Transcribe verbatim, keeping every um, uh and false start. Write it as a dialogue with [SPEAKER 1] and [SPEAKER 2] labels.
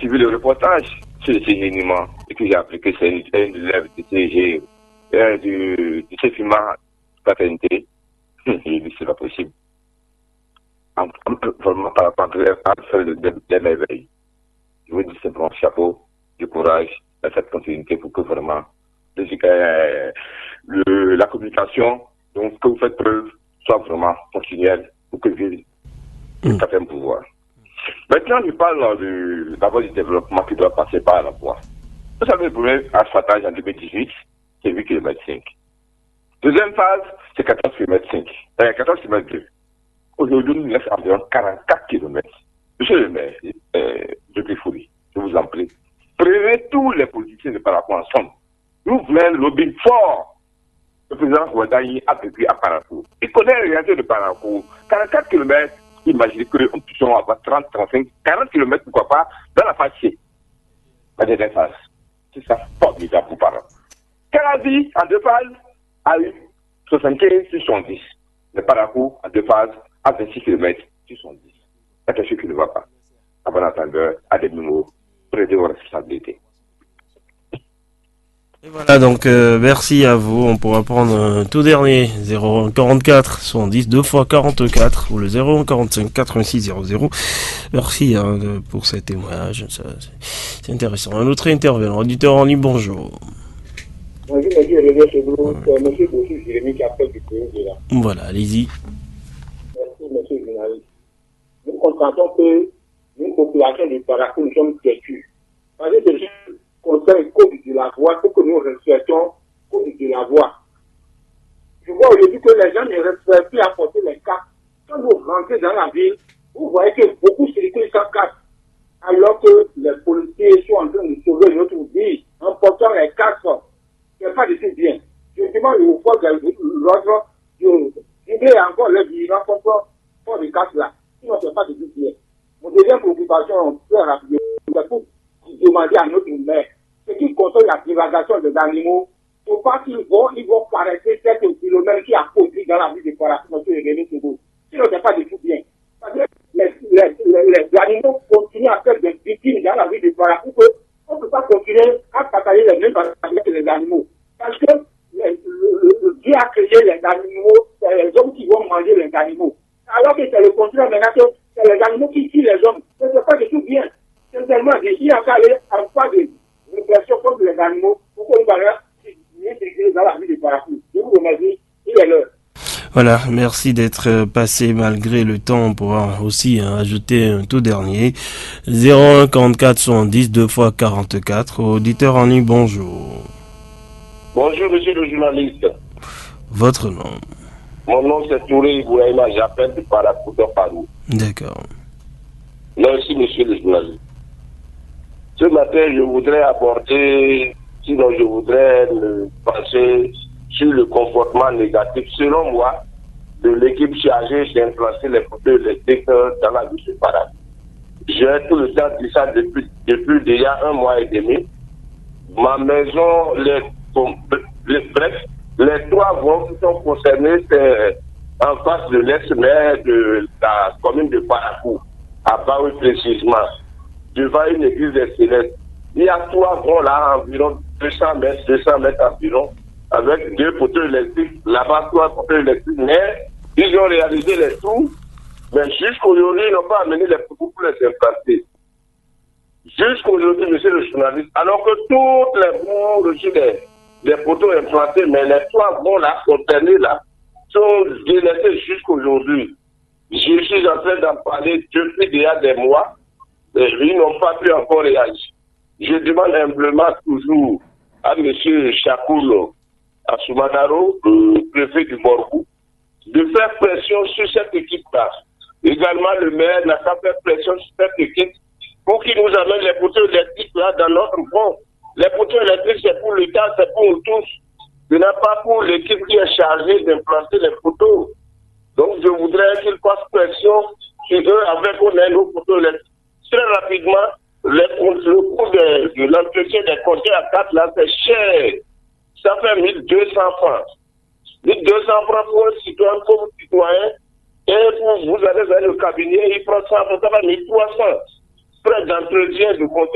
[SPEAKER 1] suivi le reportage sur le signalement et que j'ai appris que c'est une, une élève de C G, euh, du, du C F I M A paternité. J'ai dit c'est pas possible. En, en, vraiment par rapport à faire des merveilles. Je vous dis simplement chapeau, du courage, à cette continuité pour que vraiment le, euh, le, la communication donc, que vous faites preuve soit vraiment continuelle pour que le mmh. quatrième pouvoir. Maintenant, je parle du, d'abord du développement qui doit passer par la voie. Vous savez, le premier asphaltage en deux mille dix-huit, c'est huit kilomètres cinq. Deuxième phase, c'est quatorze kilomètres cinq. Euh, quatorze kilomètres deux. Aujourd'hui, il nous reste environ quarante-quatre kilomètres. Monsieur le maire, euh, je Fourie, je vous en prie. Prenez tous les politiciens de Parakou ensemble. Nous voulons un lobby fort. Le président Ouadaï a pris à Parakou. Il connaît la réalité de Parakou. quarante-quatre kilomètres, imaginez que nous puissions avoir trente, trente-cinq, quarante kilomètres, pourquoi pas, dans la phase C. La dernière phase. C'est ça, formidable pour Parakou. Carabi, en deux phases, a eu soixante-quinze sur soixante-dix. Le Parakou, en deux phases, à vingt-six kilomètres sur soixante-dix. Il y a quelque chose qui ne va pas. À bon entendeur, à des numéros, prenez vos responsabilités.
[SPEAKER 2] Et voilà, donc euh, merci à vous. On pourra prendre un tout dernier zéro un quarante-quatre soixante-dix deux fois quarante-quatre ou le zéro un quarante-cinq quatre-vingt-six zéro zéro. Merci hein, de, pour ces témoignages, ça, c'est, c'est intéressant. Un autre intervenant, auditeur en ligne, bonjour.
[SPEAKER 3] Bonjour, monsieur Réveil chez vous. C'est monsieur Bossu Jérémy qui appelle du pays de là.
[SPEAKER 2] Voilà, allez-y.
[SPEAKER 3] Merci, monsieur le journaliste. Nous constatons que nous, population de Parakou, nous sommes têtus. Parce que c'est juste conseil code de la voie, pour que nous respectons code de la voie. Je vois aujourd'hui que les gens ne respectent plus à porter les casques. Quand vous rentrez dans la ville, vous voyez que beaucoup circulent sans casque. Alors que les policiers sont en train de sauver notre vie en portant les casques. C'est pas du tout bien. Je demande aux fois de l'ordre de doubler encore les vigilants contre pour les casques là. Sinon, c'est pas du tout bien. Mon deuxième préoccupation, très rapidement, c'est pour demander à notre maire ce qui concerne la divagation des animaux. Il ne faut pas qu'ils vont, ils vont paraître sept kilomètres qui a produit dans la ville de Parakou, monsieur Rémi Togo. Sinon, c'est pas du tout bien. Parce que les, les, les, les animaux continuent à faire des victimes dans la ville de Parakou. On ne peut pas continuer à partager les mêmes avec les animaux. Parce que les, le, le, le Dieu a créé les animaux, c'est les hommes qui vont manger les animaux. Alors que c'est le contraire maintenant que c'est les animaux qui tuent les hommes. Ce n'est pas du tout bien. C'est tellement ici en cas en fois de répression contre les animaux pour qu'on va l'intégrer dans la vie de Parakou. Je vous remercie. Il est l'heure.
[SPEAKER 2] Voilà, merci d'être passé malgré le temps. On pourra aussi hein, ajouter un tout dernier. zéro un quarante-quatre soixante-dix deux fois quarante-quatre. Auditeur en ligne, bonjour.
[SPEAKER 1] Bonjour, monsieur le journaliste.
[SPEAKER 2] Votre nom?
[SPEAKER 1] Mon nom, c'est Touré Ibouraïma. J'appelle du Parakou de Parou.
[SPEAKER 2] D'accord.
[SPEAKER 1] Merci, monsieur le journaliste. Ce matin, je voudrais aborder, sinon je voudrais me pencher sur le comportement négatif, selon moi, de l'équipe chargée d'implanter les poteaux électriques dans la ville de Parakou. J'ai tout le temps dit ça depuis, depuis déjà un mois et demi. Ma maison, les, les, bref, les trois voies qui sont concernées, c'est en face de l'ex-maire de la commune de Parakou, à Baoui précisément, devant une église des Célestes. Il y a trois voies là, environ deux cents mètres, deux cents mètres environ, avec deux poteaux électriques, là-bas trois poteaux électriques, mais ils ont réalisé les trous, mais jusqu'aujourd'hui, ils n'ont pas amené les poteaux pour les implanter. Jusqu'aujourd'hui, monsieur le journaliste, alors que toutes les voies reçues des, des poteaux implantés, mais les trois voies là, concernées là, sont délaissées jusqu'aujourd'hui. Je suis en train d'en parler depuis déjà des mois, et ils n'ont pas pu encore réagir. Je demande humblement toujours à M. Chakoul Asumanaro, le préfet du Borgou, de faire pression sur cette équipe-là. Également, le maire n'a pas fait pression sur cette équipe pour qu'il nous amène les poteaux électriques là dans notre fond. Les poteaux électriques, c'est pour l'État, c'est pour nous tous. Ce n'est pas pour l'équipe qui est chargée d'implanter les poteaux. Donc, je voudrais qu'ils fassent pression sur eux avec on a nos poteaux électriques. Très rapidement, les, le coût de, de l'entretien des compteurs à quatre là, c'est cher. Ça fait mille deux cents francs. mille deux cents francs pour un citoyen comme citoyen. Et pour vous allez vers le cabinet, il prend ça, ça va mille trois cents. Frais d'entretien de compteur.